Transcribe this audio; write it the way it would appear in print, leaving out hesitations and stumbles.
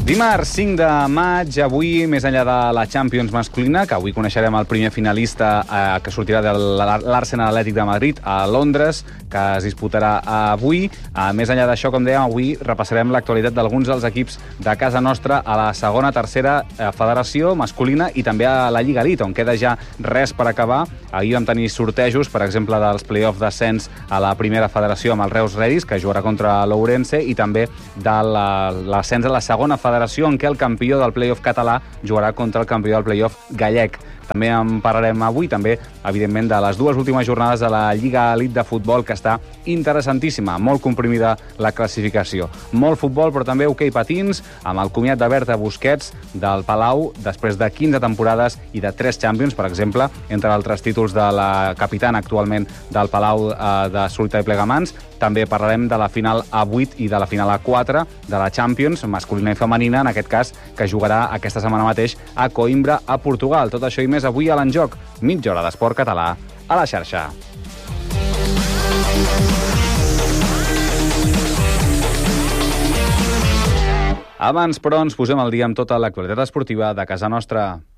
Dimarts 5 de maig, avui, més enllà de la Champions masculina, que avui coneixerem el primer finalista que sortirà de l'Arsenal Atlètic de Madrid a Londres, que es disputarà avui. Més enllà d'això, com dèiem, avui repassarem l'actualitat d'alguns dels equips de casa nostra a la segona, tercera federació masculina i també a la Lliga Elite, on queda ja res per acabar. Ahir vam tenir sortejos, per exemple, dels play-off d'ascens a la primera federació amb el Reus Redis, que jugarà contra l'Ourense, i també de l'ascens a la segona federació, en què el campió del play-off català jugarà contra el campió del play-off gallec. També en parlarem avui, també, evidentment, de les dues últimes jornades de la Lliga Elite de futbol, que està interessantíssima, molt comprimida la classificació. Molt futbol, però també hoquei patins, amb el comiat de Berta Busquets del Palau, després de 15 temporades i de 3 Champions, per exemple, entre altres títols de la capitana actualment del Palau de Solità i Plegamans. També parlarem de la final A8 i de la final A4 de la Champions, masculina i femenina, en aquest cas, que jugarà aquesta setmana mateix a Coimbra, a Portugal. Tot això i més avui a l'Enjoc, mitja hora d'esport català a la xarxa. Abans, però, ens posem al dia amb tota l'actualitat esportiva de casa nostra.